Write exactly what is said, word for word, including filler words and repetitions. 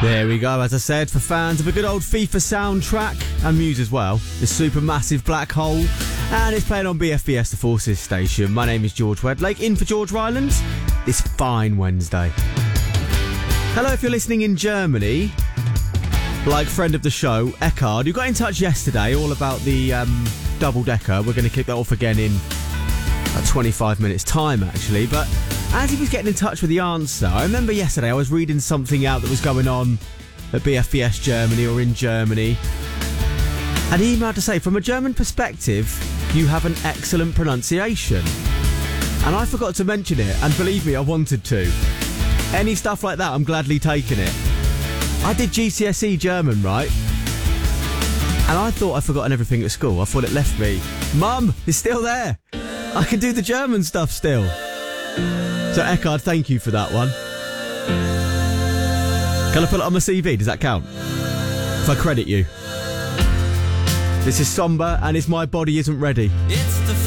There we go, as I said, for fans of a good old FIFA soundtrack, and Muse as well, the Supermassive Black Hole, and it's playing on B F B S, the Forces station. My name is George Wedlake, in for George Rylands, this fine Wednesday. Hello, if you're listening in Germany, like friend of the show, Eckhard, who got in touch yesterday all about the um, double-decker. We're going to kick that off again in about twenty-five minutes' time, actually, but as he was getting in touch with the answer, I remember yesterday I was reading something out that was going on at B F B S Germany or in Germany, and he emailed to say, from a German perspective, you have an excellent pronunciation. And I forgot to mention it, and believe me, I wanted to. Any stuff like that, I'm gladly taking it. I did G C S E German, right? And I thought I'd forgotten everything at school. I thought it left me. Mum, it's still there. I can do the German stuff still. So, Eckhard, thank you for that one. Can I put it on my C V? Does that count? If I credit you. This is Somber, and it's My Body Isn't Ready. It's